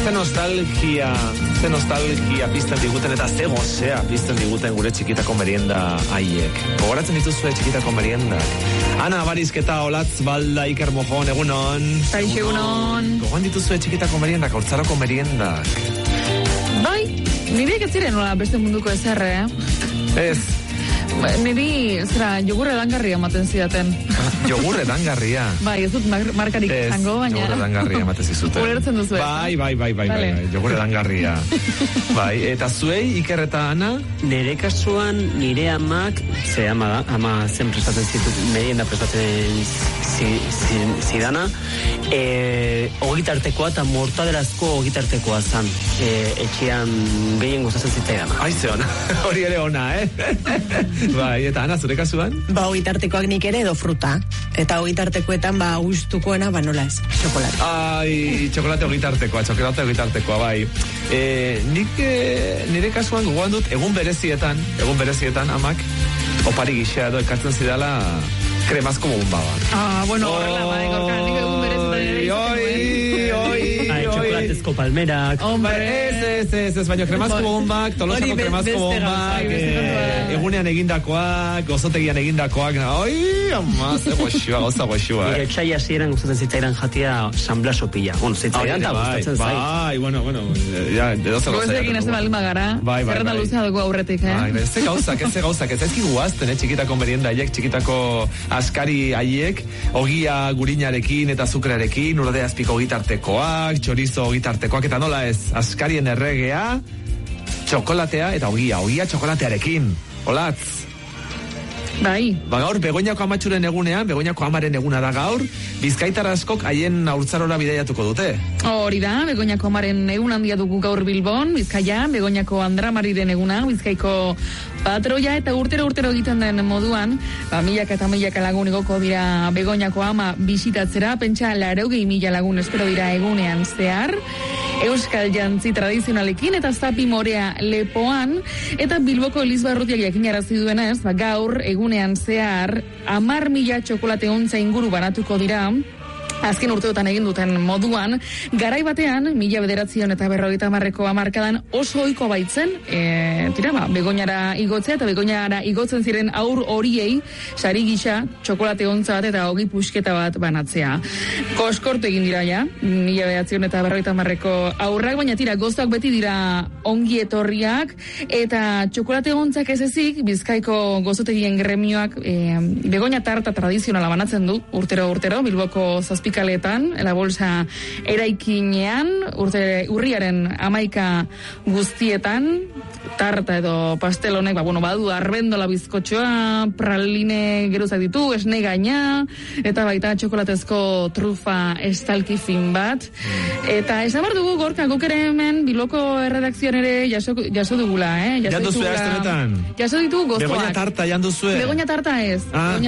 Ze nostalgia pizten diguten eta ze gozea pizten diguten gure txikitako merienda haiek. Gogoratzen dituzue txikitako meriendak? Ana Barizketa, Olatz Balda, Iker Mojon, egunon. Egunon. Gogoan dituzue txikitako meriendak, haurtzaroko meriendak? Bai, nire eketziren nola beste munduko ezerre, Ez. Niri, jogurre edangarria ematen zidaten. Jogurre edangarria? Bai, ez dut markarik zango, baina... Jogurre edangarria ematen zizuten. Ulertzen duzu, Bai, jogurre edangarria. Bai, eta zuei, Iker eta Ana? Nire kasuan, nire amak, ama zen prestatzen zitut, merienda prestatzen zidana, ogitartekoa eta mortaderazko ogitartekoa zan. Etxean gehien gustatzen zitzaidana. Aize ona, hori ere ona, Bai, eta Ana, zure kasuan? Ogitartekoak nik ere edo fruta. Eta ogitartekoetan, gustukoena, nola ez, txokolate. Ai, txokolate ogitartekoa, bai. Nire kasuan gogoan dut, egun berezietan, amak, opari gixea edo ekartzen zidala kremazko bomba bat. Bueno, horrela, gorka, nik egun berezietan txokolatezko palmerak. Ez, baina kremazko bombak, tolosako kremazko bombak, egunean egindakoak, gozotegian egindakoak, ze goxua, gauza goxua. Nire txai hasieran gustatzen zitzaidan jatia San Blas opila. Zitzaidan eta gustatzen zait. Bai, bueno, ya, edozer gauza. Gozekin ez balin bagara, zerreta luzea dugu aurretik, Ze gauzak, ez ezki guazten, txikitako merienda haiek, txikitako askari haiek, ogia gurinarekin eta azukrearekin, urde azpiko gitartekoak, chorizo gitartekoak, eta nola ez, askarien erregea, txokolatea eta ogia txokolatearekin. Olatz. Bai. Gaur, Begoñako amatxuren egunean, Begoñako amaren eguna da gaur, bizkaitar askok haien haurtzarora bidaiatuko dute. Hori da, Begoñako amaren egun handia dugu gaur Bilbon, Bizkaian, Begoñako Andramariren eguna, Bizkaiko patroia, eta urtero egiten den moduan, milaka eta milaka lagun igoko dira Begoñako ama bisitatzera, pentsa 80.000 lagun espero dira egunean zehar, euskal jantzi tradizionalekin eta zapi morea lepoan, eta Bilboko Elizbarrutiak jakinarazi duenez, gaur egunean zehar 10.000 txokolate ontza inguru banatuko dira, azken urteotan egin duten moduan, garai batean, 1950ko hamarkadan oso ohiko baitzen, Begoñara igotzea eta Begoñara igotzen ziren aur horiei, sari gisa, txokolate ontza bat eta ogi pusketa bat banatzea. Koskortu egin dira ja, 1950ko aurrak, baina goztuak beti dira ongi etorriak, eta txokolate ontzak ez ezik, Bizkaiko gozotegien gremioak Begoña tarta tradizionala banatzen du, urtero, Bilboko zazpikaletan, la bolsa eraikinean, urriaren 11 guztietan, tarta edo pastel honek, badu arbendola bizkotxoa, praline geruzak ditu, esne gaina, eta baita txokolatezko trufa estalki fin bat. Eta esan behar dugu, Gorka, guk ere hemen Bilboko erredakzioan ere jaso dugula, Jandu zue aztenetan? Jaso ditugu goztuak. Begoña tarta jandu zue? Begoña tarta ez,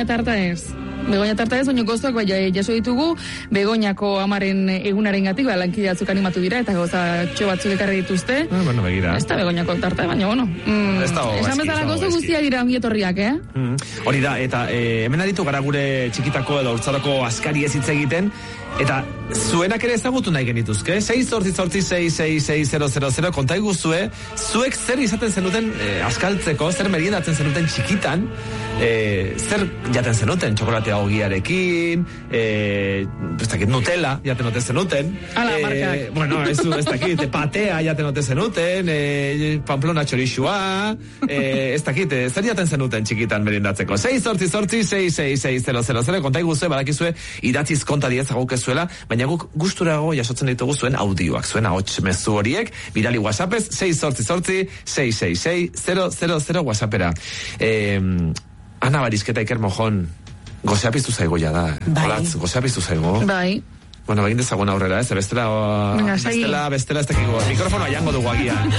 baina goztuak jaso ditugu, Begoñako amaren egunaren gatik, lankideatzuk animatu dira, eta gozatxo batzuk ekarri dituzte. Bueno, begira. Ez da Begoñako tarta, baina, esan bezala gozo guztia dira ongietorriak, Hori da, eta hemen aditu gara gure txikitako edo urtzaroko askari ez hitz egiten, eta zuenak ere ezagutu nahi genituzke, 6-8-6-6-6-0-0-0, konta iguzue, zuek zer izaten zenuten askaltzeko, zer meriendatzen zenuten txikitan, zer jaten zenuten, txokolatea ogiarekin, Nutella jaten ote zenuten, bueno, ez dakit, patea jaten ote zenuten, Pamplona txorixua, ez dakit, zer jaten zenuten txikitan meriendatzeko, 6-8-6-6-6-0-0-0, konta iguzue, badakizue, idatziz konta diez aguk zuela, baina guk gusturago jasotzen ditugu zuen audioak, zuen ahots mezu horiek, bidali WhatsAppez, 6-8-6-6-6-0-0-0 WhatsAppera. Ana Barizketa, Iker Mojon, gozea piztu zaigo ja da. Olatz, gozea piztu zaigo. Bai. Bueno, egin dezagun aurrera, bestela ez dakiko. Mikrofonoa jango dugu agian.